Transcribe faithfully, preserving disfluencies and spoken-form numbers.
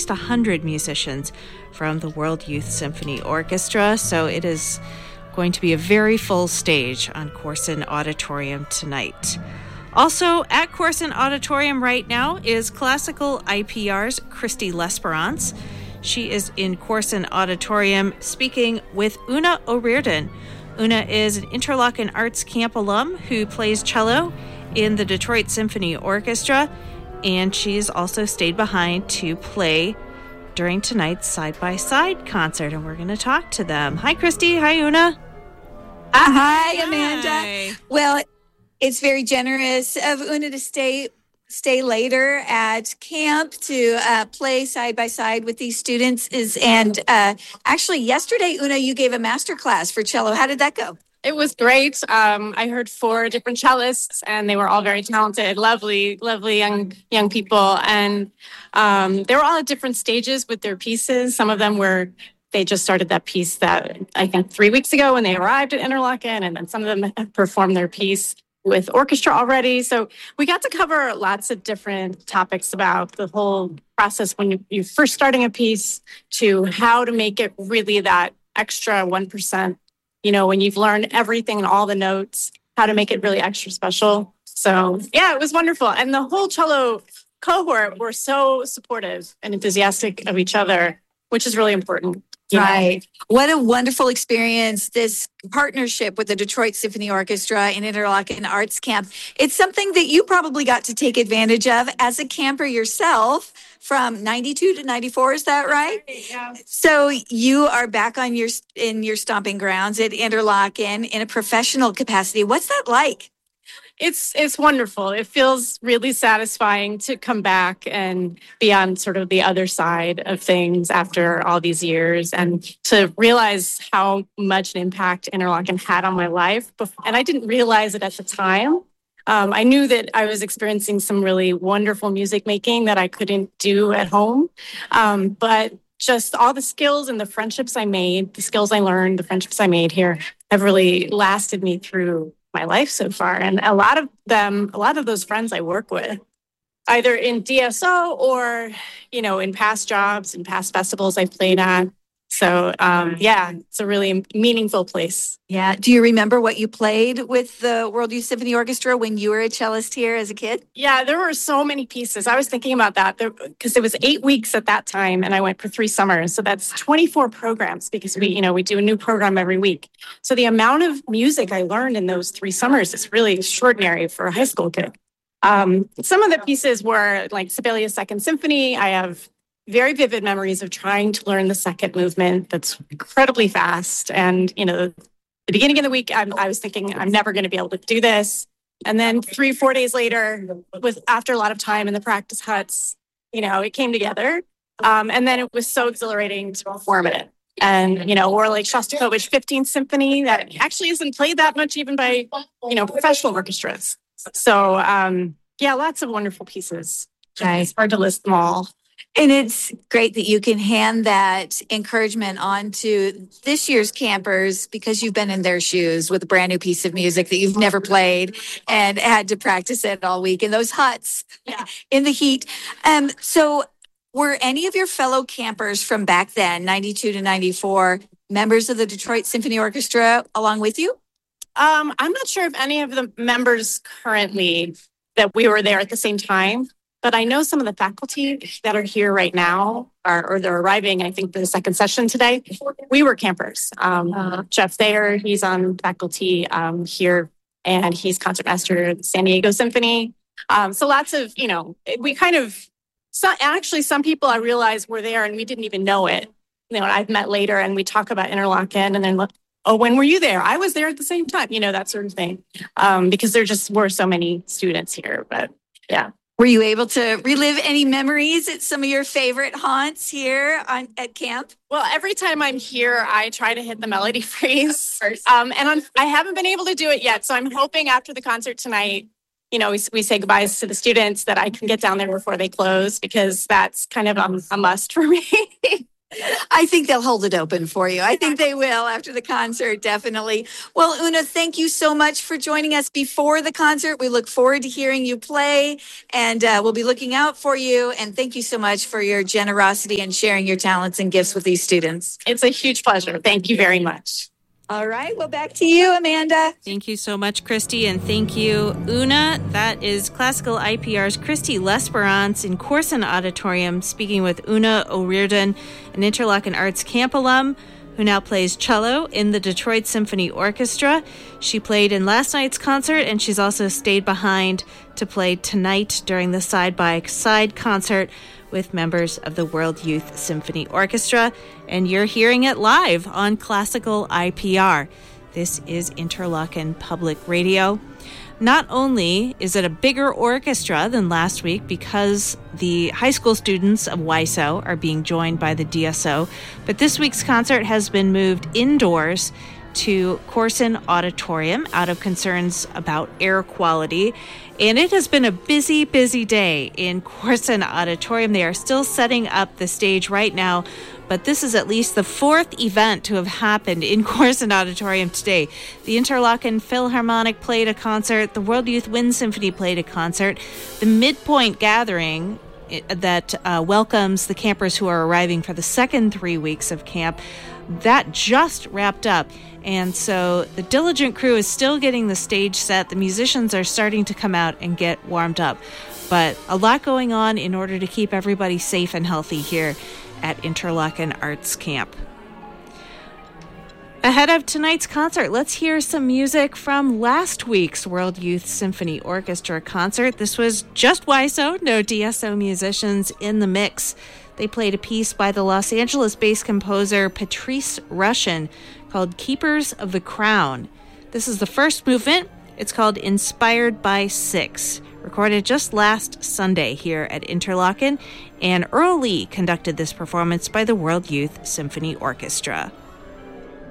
least one hundred musicians from the World Youth Symphony Orchestra. So it is going to be a very full stage on Corson Auditorium tonight. Also at Corson Auditorium right now is Classical I P R's Christy L'Esperance. She is in Corson Auditorium speaking with Una O'Riordan. Una is an Interlochen Arts Camp alum who plays cello in the Detroit Symphony Orchestra, and she's also stayed behind to play during tonight's side-by-side concert, and we're going to talk to them. Hi, Christy. Hi, Una. Uh, hi, Amanda. Hi. Well, it's very generous of Una to stay stay later at camp to uh, play side by side with these students. Is and uh, actually, yesterday, Una, you gave a master class for cello. How did that go? It was great. Um, I heard four different cellists, and they were all very talented, lovely, lovely young young people. And um, they were all at different stages with their pieces. Some of them were. They just started that piece that I think three weeks ago when they arrived at Interlochen, and then some of them have performed their piece with orchestra already. So we got to cover lots of different topics about the whole process when you, you're first starting a piece to how to make it really that extra one percent, you know, when you've learned everything and all the notes, how to make it really extra special. So yeah, it was wonderful. And the whole cello cohort were so supportive and enthusiastic of each other, which is really important. Right. What a wonderful experience, this partnership with the Detroit Symphony Orchestra and Interlochen Arts Camp. It's something that you probably got to take advantage of as a camper yourself from ninety-two to ninety-four. Is that right? Yeah. So you are back on your in your stomping grounds at Interlochen in a professional capacity. What's that like? It's it's wonderful. It feels really satisfying to come back and be on sort of the other side of things after all these years, and to realize how much an impact Interlochen had on my life. And I didn't realize it at the time. Um, I knew that I was experiencing some really wonderful music making that I couldn't do at home. Um, but just all the skills and the friendships I made, the skills I learned, the friendships I made here have really lasted me through my life so far. And a lot of them, a lot of those friends I work with, either in D S O or, you know, in past jobs and past festivals I've played at. So, um, yeah, it's a really meaningful place. Yeah. Do you remember what you played with the World Youth Symphony Orchestra when you were a cellist here as a kid? Yeah, there were so many pieces. I was thinking about that because it was eight weeks at that time, and I went for three summers. So that's twenty-four programs because we, you know, we do a new program every week. So the amount of music I learned in those three summers is really extraordinary for a high school kid. Um, some of the pieces were like Sibelius Second Symphony. I have very vivid memories of trying to learn the second movement that's incredibly fast. And, you know, the beginning of the week, I, I was thinking, I'm never going to be able to do this. And then three, four days later, with after a lot of time in the practice huts, you know, it came together. Um, and then it was so exhilarating to perform it. And, you know, or like Shostakovich fifteenth Symphony that actually isn't played that much even by, you know, professional orchestras. So, um, yeah, lots of wonderful pieces. Right. It's hard to list them all. And it's great that you can hand that encouragement on to this year's campers because you've been in their shoes with a brand new piece of music that you've never played and had to practice it all week in those huts yeah. in the heat. Um, so were any of your fellow campers from back then, ninety-two to ninety-four, members of the Detroit Symphony Orchestra along with you? Um, I'm not sure if any of the members currently that we were there at the same time. But I know some of the faculty that are here right now, are, or they're arriving, I think, for the second session today. We were campers. Um, uh, Jeff Thayer, he's on faculty um, here, and he's concertmaster at San Diego Symphony. Um, so lots of, you know, we kind of, so actually some people I realized were there and we didn't even know it. You know, I've met later and we talk about Interlochen and then look, oh, when were you there? I was there at the same time, you know, that sort of thing. Um, because there just were so many students here, but yeah. Were you able to relive any memories at some of your favorite haunts here on, at camp? Well, every time I'm here, I try to hit the melody freeze. Um, and I'm, I haven't been able to do it yet. So I'm hoping after the concert tonight, you know, we, we say goodbyes to the students that I can get down there before they close because that's kind of a, a must for me. I think they'll hold it open for you. I think they will after the concert, definitely. Well, Una, thank you so much for joining us before the concert. We look forward to hearing you play, and uh, we'll be looking out for you. And thank you so much for your generosity and sharing your talents and gifts with these students. It's a huge pleasure. Thank you very much. All right. Well, back to you, Amanda. Thank you so much, Christy, and thank you, Una. That is Classical I P R's Christy L'Esperance in Corson Auditorium, speaking with Una O'Riordan, an Interlochen Arts Camp alum who now plays cello in the Detroit Symphony Orchestra. She played in last night's concert, and she's also stayed behind to play tonight during the side-by-side concert with members of the World Youth Symphony Orchestra, and you're hearing it live on Classical I P R. This is Interlochen Public Radio. Not only is it a bigger orchestra than last week because the high school students of W I S O are being joined by the D S O, but this week's concert has been moved indoors to Corson Auditorium out of concerns about air quality. And it has been a busy, busy day in Corson Auditorium. They are still setting up the stage right now, but this is at least the fourth event to have happened in Corson Auditorium today. The Interlochen Philharmonic played a concert. The World Youth Wind Symphony played a concert. The Midpoint Gathering that uh, welcomes the campers who are arriving for the second three weeks of camp, that just wrapped up. And so the diligent crew is still getting the stage set. The musicians are starting to come out and get warmed up. But a lot going on in order to keep everybody safe and healthy here at Interlochen Arts Camp. Ahead of tonight's concert, let's hear some music from last week's World Youth Symphony Orchestra concert. This was just W I S O, no D S O musicians in the mix. They played a piece by the Los Angeles-based composer Patrice Rushen called Keepers of the Crown. This is the first movement. It's called Inspired by Six, recorded just last Sunday here at Interlochen, and Earl Lee conducted this performance by the World Youth Symphony Orchestra.